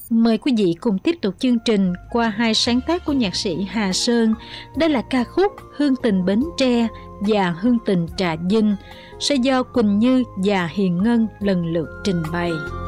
Mời quý vị cùng tiếp tục chương trình qua hai sáng tác của nhạc sĩ Hà Sơn. Đây là ca khúc Hương Tình Bến Tre và Hương Tình Trà Vinh, sẽ do Quỳnh Như và Hiền Ngân lần lượt trình bày.